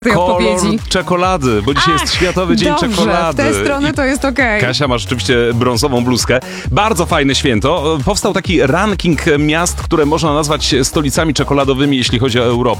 tej kolor odpowiedzi. czekolady, bo dzisiaj jest Światowy Dzień Dobrze, Czekolady. w tę stronę to jest okej. Kasia ma rzeczywiście brązową bluzkę. Bardzo fajne święto. Powstał taki ranking miast, które można nazwać stolicami czekoladowymi, jeśli chodzi o Europę.